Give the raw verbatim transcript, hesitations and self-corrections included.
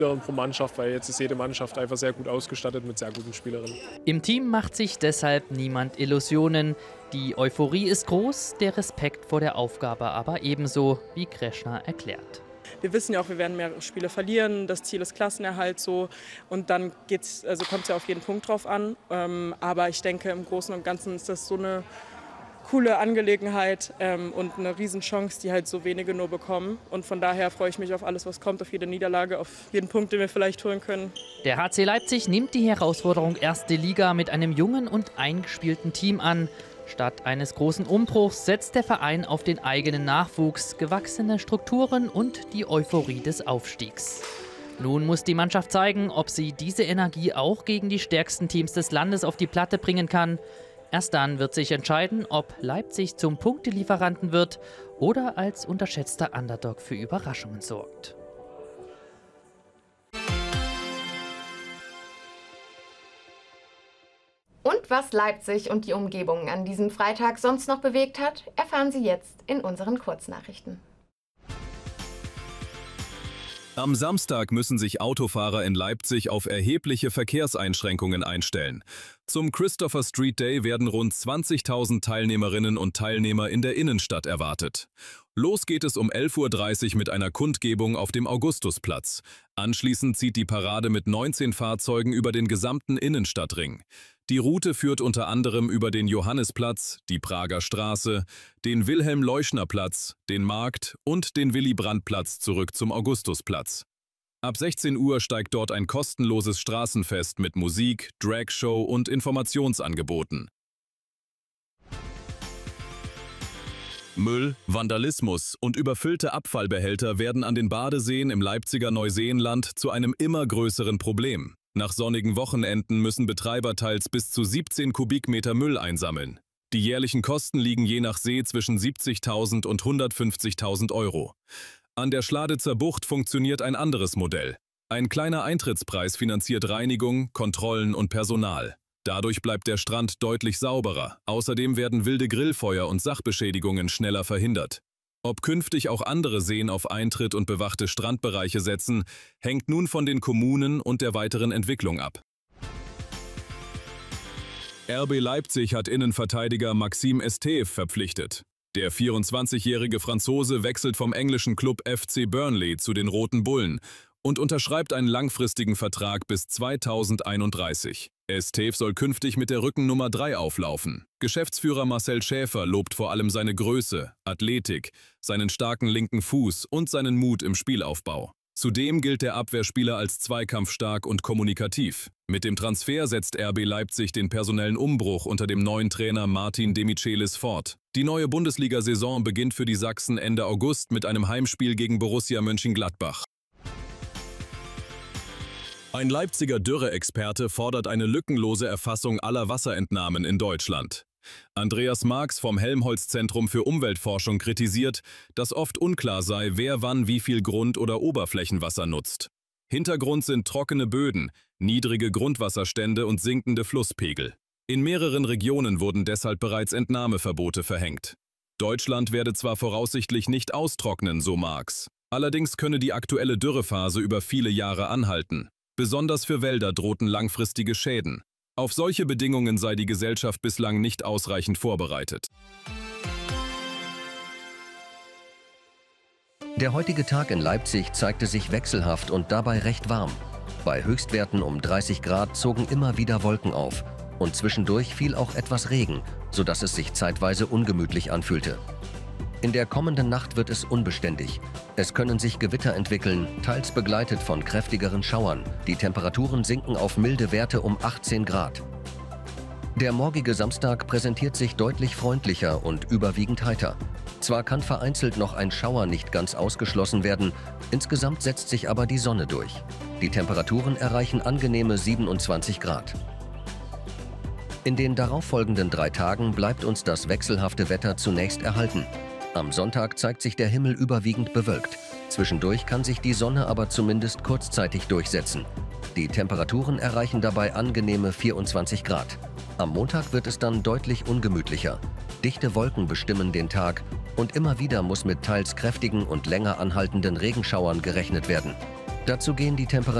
pro Mannschaft, weil jetzt ist jede Mannschaft einfach sehr gut ausgestattet mit sehr guten Spielerinnen. Im Team macht sich deshalb niemand Illusionen. Die Euphorie ist groß, der Respekt vor der Aufgabe aber ebenso, wie Kreschner erklärt. Wir wissen ja auch, wir werden mehrere Spiele verlieren. Das Ziel ist Klassenerhalt so. Und dann geht's, also kommt es ja auf jeden Punkt drauf an. Ähm, aber ich denke, im Großen und Ganzen ist das so eine coole Angelegenheit ähm, und eine Riesenchance, die halt so wenige nur bekommen. Und von daher freue ich mich auf alles, was kommt, auf jede Niederlage, auf jeden Punkt, den wir vielleicht holen können. Der H C Leipzig nimmt die Herausforderung erste Liga mit einem jungen und eingespielten Team an. Statt eines großen Umbruchs setzt der Verein auf den eigenen Nachwuchs, gewachsene Strukturen und die Euphorie des Aufstiegs. Nun muss die Mannschaft zeigen, ob sie diese Energie auch gegen die stärksten Teams des Landes auf die Platte bringen kann. Erst dann wird sich entscheiden, ob Leipzig zum Punktelieferanten wird oder als unterschätzter Underdog für Überraschungen sorgt. Und was Leipzig und die Umgebung an diesem Freitag sonst noch bewegt hat, erfahren Sie jetzt in unseren Kurznachrichten. Am Samstag müssen sich Autofahrer in Leipzig auf erhebliche Verkehrseinschränkungen einstellen. Zum Christopher Street Day werden rund zwanzigtausend Teilnehmerinnen und Teilnehmer in der Innenstadt erwartet. Los geht es um elf Uhr dreißig mit einer Kundgebung auf dem Augustusplatz. Anschließend zieht die Parade mit neunzehn Fahrzeugen über den gesamten Innenstadtring. Die Route führt unter anderem über den Johannisplatz, die Prager Straße, den Wilhelm-Leuschner-Platz, den Markt und den Willy-Brandt-Platz zurück zum Augustusplatz. Ab sechzehn Uhr steigt dort ein kostenloses Straßenfest mit Musik, Dragshow und Informationsangeboten. Müll, Vandalismus und überfüllte Abfallbehälter werden an den Badeseen im Leipziger Neuseenland zu einem immer größeren Problem. Nach sonnigen Wochenenden müssen Betreiber teils bis zu siebzehn Kubikmeter Müll einsammeln. Die jährlichen Kosten liegen je nach See zwischen siebzigtausend und hundertfünfzigtausend Euro. An der Schladitzer Bucht funktioniert ein anderes Modell. Ein kleiner Eintrittspreis finanziert Reinigung, Kontrollen und Personal. Dadurch bleibt der Strand deutlich sauberer. Außerdem werden wilde Grillfeuer und Sachbeschädigungen schneller verhindert. Ob künftig auch andere Seen auf Eintritt und bewachte Strandbereiche setzen, hängt nun von den Kommunen und der weiteren Entwicklung ab. R B Leipzig hat Innenverteidiger Maxime Estève verpflichtet. Der vierundzwanzigjährige Franzose wechselt vom englischen Club F C Burnley zu den Roten Bullen und unterschreibt einen langfristigen Vertrag bis zweitausendeinunddreißig. Estève soll künftig mit der Rückennummer drei auflaufen. Geschäftsführer Marcel Schäfer lobt vor allem seine Größe, Athletik, seinen starken linken Fuß und seinen Mut im Spielaufbau. Zudem gilt der Abwehrspieler als zweikampfstark und kommunikativ. Mit dem Transfer setzt R B Leipzig den personellen Umbruch unter dem neuen Trainer Martin Demichelis fort. Die neue Bundesliga-Saison beginnt für die Sachsen Ende August mit einem Heimspiel gegen Borussia Mönchengladbach. Ein Leipziger Dürre-Experte fordert eine lückenlose Erfassung aller Wasserentnahmen in Deutschland. Andreas Marx vom Helmholtz-Zentrum für Umweltforschung kritisiert, dass oft unklar sei, wer wann wie viel Grund- oder Oberflächenwasser nutzt. Hintergrund sind trockene Böden, niedrige Grundwasserstände und sinkende Flusspegel. In mehreren Regionen wurden deshalb bereits Entnahmeverbote verhängt. Deutschland werde zwar voraussichtlich nicht austrocknen, so Marx. Allerdings könne die aktuelle Dürrephase über viele Jahre anhalten. Besonders für Wälder drohten langfristige Schäden. Auf solche Bedingungen sei die Gesellschaft bislang nicht ausreichend vorbereitet. Der heutige Tag in Leipzig zeigte sich wechselhaft und dabei recht warm. Bei Höchstwerten um dreißig Grad zogen immer wieder Wolken auf und zwischendurch fiel auch etwas Regen, sodass es sich zeitweise ungemütlich anfühlte. In der kommenden Nacht wird es unbeständig. Es können sich Gewitter entwickeln, teils begleitet von kräftigeren Schauern. Die Temperaturen sinken auf milde Werte um achtzehn Grad. Der morgige Samstag präsentiert sich deutlich freundlicher und überwiegend heiter. Zwar kann vereinzelt noch ein Schauer nicht ganz ausgeschlossen werden, insgesamt setzt sich aber die Sonne durch. Die Temperaturen erreichen angenehme siebenundzwanzig Grad. In den darauffolgenden drei Tagen bleibt uns das wechselhafte Wetter zunächst erhalten. Am Sonntag zeigt sich der Himmel überwiegend bewölkt. Zwischendurch kann sich die Sonne aber zumindest kurzzeitig durchsetzen. Die Temperaturen erreichen dabei angenehme vierundzwanzig Grad. Am Montag wird es dann deutlich ungemütlicher. Dichte Wolken bestimmen den Tag und immer wieder muss mit teils kräftigen und länger anhaltenden Regenschauern gerechnet werden. Dazu gehen die Temperaturen